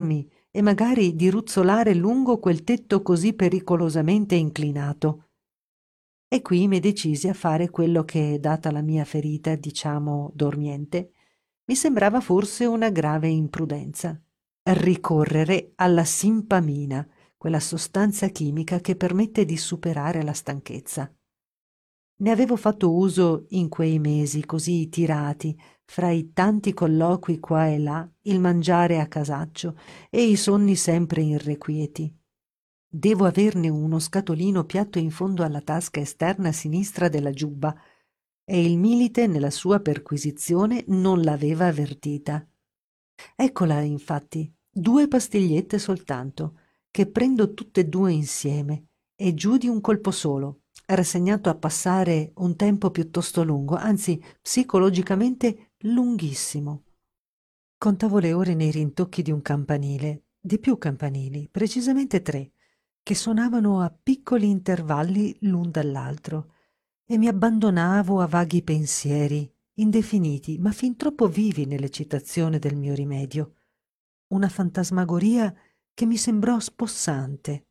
guardarmi e magari di ruzzolare lungo quel tetto così pericolosamente inclinato. E qui mi decisi a fare quello che, data la mia ferita, diciamo dormiente, mi sembrava forse una grave imprudenza: ricorrere alla simpamina, quella sostanza chimica che permette di superare la stanchezza. Ne avevo fatto uso in quei mesi così tirati, fra i tanti colloqui qua e là, il mangiare a casaccio e i sonni sempre irrequieti. Devo averne uno scatolino piatto in fondo alla tasca esterna sinistra della giubba, e il milite nella sua perquisizione non l'aveva avvertita. Eccola, infatti, 2 pastigliette soltanto, che prendo tutte e 2 insieme, e giù di un colpo solo, rassegnato a passare un tempo piuttosto lungo, anzi psicologicamente lunghissimo. Contavo le ore nei rintocchi di un campanile, di più campanili, precisamente 3, che suonavano a piccoli intervalli l'un dall'altro, e mi abbandonavo a vaghi pensieri, indefiniti, ma fin troppo vivi nell'eccitazione del mio rimedio. Una fantasmagoria che mi sembrò spossante.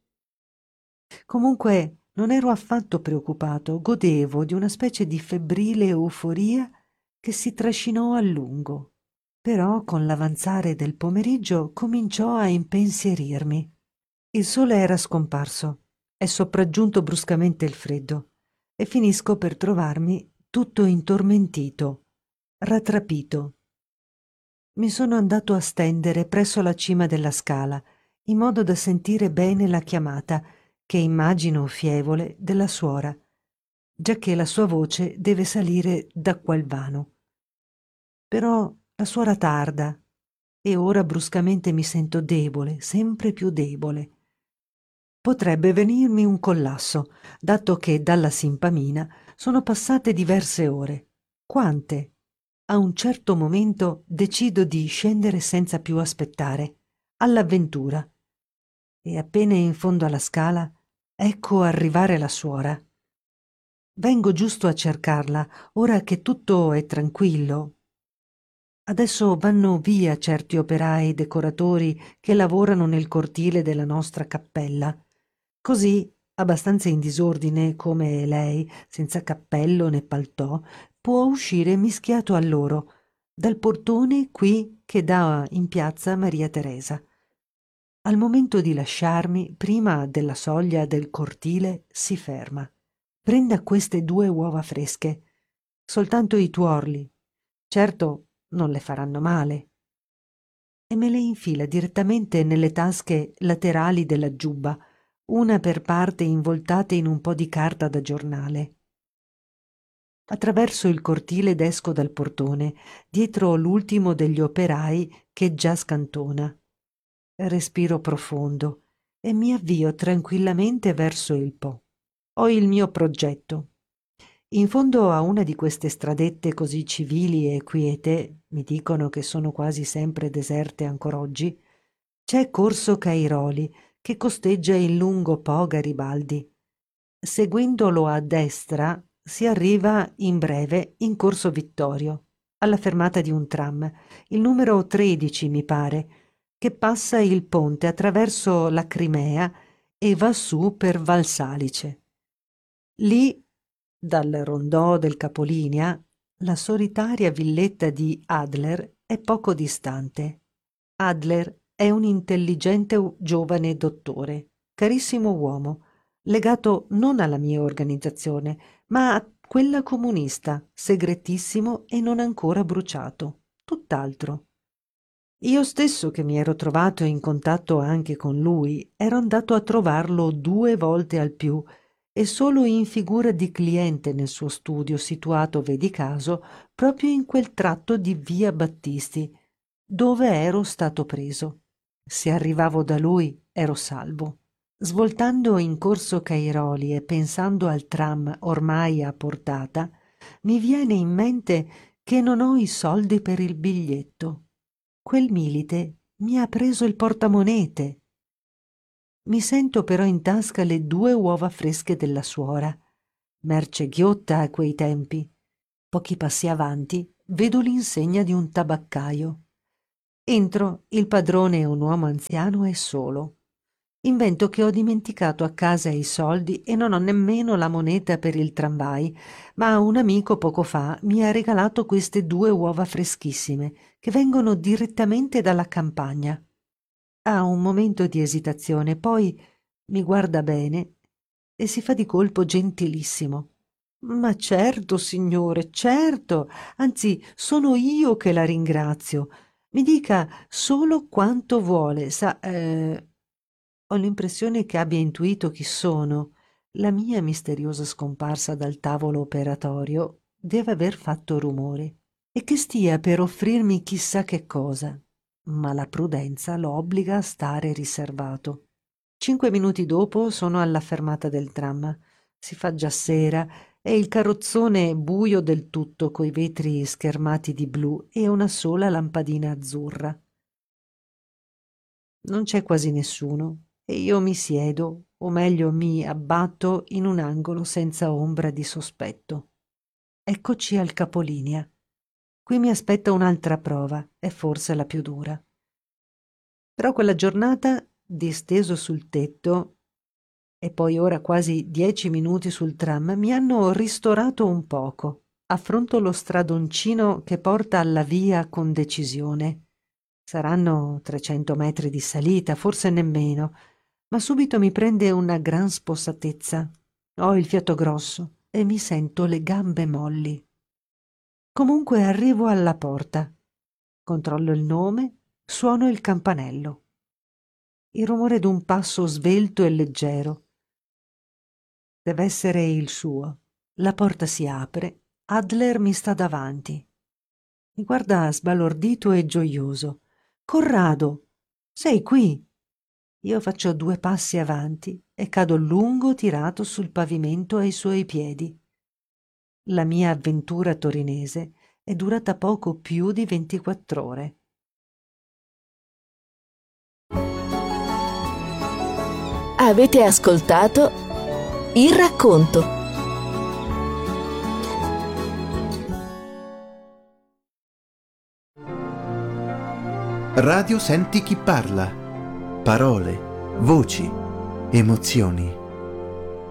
Comunque non ero affatto preoccupato, godevo di una specie di febbrile euforia che si trascinò a lungo. Però con l'avanzare del pomeriggio cominciò a impensierirmi. Il sole era scomparso, è sopraggiunto bruscamente il freddo, e finisco per trovarmi tutto intormentito, rattrapito. Mi sono andato a stendere presso la cima della scala, in modo da sentire bene la chiamata, che immagino fievole, della suora, giacché la sua voce deve salire da qual vano. Però la suora tarda, e ora bruscamente mi sento debole, sempre più debole. Potrebbe venirmi un collasso, dato che dalla simpamina sono passate diverse ore. Quante? A un certo momento decido di scendere senza più aspettare, all'avventura. E appena in fondo alla scala, ecco arrivare la suora. Vengo giusto a cercarla, ora che tutto è tranquillo. Adesso vanno via certi operai decoratori che lavorano nel cortile della nostra cappella. Così, abbastanza in disordine come lei, senza cappello né paltò, può uscire mischiato a loro, dal portone qui che dà in piazza Maria Teresa. Al momento di lasciarmi, prima della soglia del cortile, si ferma. Prenda queste 2 uova fresche, soltanto i tuorli. Certo, non le faranno male. E me le infila direttamente nelle tasche laterali della giubba, una per parte involtate in un po' di carta da giornale. Attraverso il cortile ed esco dal portone, dietro l'ultimo degli operai che già scantona. Respiro profondo e mi avvio tranquillamente verso il Po. Ho il mio progetto. In fondo a una di queste stradette così civili e quiete, mi dicono che sono quasi sempre deserte ancor oggi, c'è Corso Cairoli, che costeggia il lungo Po Garibaldi. Seguendolo a destra si arriva in breve in Corso Vittorio, alla fermata di un tram, il numero 13 mi pare, che passa il ponte attraverso la Crimea e va su per Valsalice. Lì, dal rondò del capolinea, la solitaria villetta di Adler è poco distante. Adler è un intelligente giovane dottore, carissimo uomo, legato non alla mia organizzazione, ma a quella comunista, segretissimo e non ancora bruciato, tutt'altro. Io stesso, che mi ero trovato in contatto anche con lui, ero andato a trovarlo 2 volte al più, e solo in figura di cliente nel suo studio situato, vedi caso, proprio in quel tratto di via Battisti, dove ero stato preso. Se arrivavo da lui ero salvo. Svoltando in Corso Cairoli e pensando al tram ormai a portata, mi viene in mente che non ho i soldi per il biglietto. Quel milite mi ha preso il portamonete. Mi sento però in tasca le 2 uova fresche della suora, merce ghiotta a quei tempi. Pochi passi avanti vedo l'insegna di un tabaccaio. Entro, il padrone è un uomo anziano e solo. Invento che ho dimenticato a casa i soldi e non ho nemmeno la moneta per il tramvai, ma un amico poco fa mi ha regalato queste 2 uova freschissime che vengono direttamente dalla campagna. Ha un momento di esitazione, poi mi guarda bene e si fa di colpo gentilissimo. Ma certo, signore, certo, anzi sono io che la ringrazio. Mi dica solo quanto vuole, sa, ho l'impressione che abbia intuito chi sono. La mia misteriosa scomparsa dal tavolo operatorio deve aver fatto rumore e che stia per offrirmi chissà che cosa, ma la prudenza lo obbliga a stare riservato. 5 minuti dopo sono alla fermata del tram. Si fa già sera e il carrozzone è buio del tutto, coi vetri schermati di blu e una sola lampadina azzurra. Non c'è quasi nessuno e io mi siedo, o meglio mi abbatto in un angolo senza ombra di sospetto. Eccoci al capolinea. Qui mi aspetta un'altra prova, è forse la più dura. Però quella giornata, disteso sul tetto, e poi ora quasi 10 minuti sul tram, mi hanno ristorato un poco. Affronto lo stradoncino che porta alla via con decisione. Saranno 300 metri di salita, forse nemmeno, ma subito mi prende una gran spossatezza. Ho il fiato grosso e mi sento le gambe molli. Comunque arrivo alla porta. Controllo il nome, suono il campanello. Il rumore d'un passo svelto e leggero. Deve essere il suo. La porta si apre. Adler mi sta davanti. Mi guarda sbalordito e gioioso. Corrado, sei qui? Io faccio 2 passi avanti e cado lungo tirato sul pavimento ai suoi piedi. La mia avventura torinese è durata poco più di 24 ore. Avete ascoltato Il racconto. Radio Senti chi parla. Parole, voci, emozioni.